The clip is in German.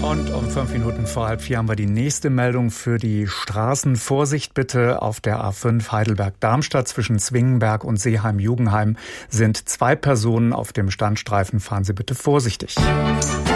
Und um 5 Minuten vor halb 4 haben wir die nächste Meldung für die Straßen. Vorsicht bitte, auf der A5 Heidelberg-Darmstadt zwischen Zwingenberg und Seeheim-Jugenheim sind 2 Personen auf dem Standstreifen. Fahren Sie bitte vorsichtig.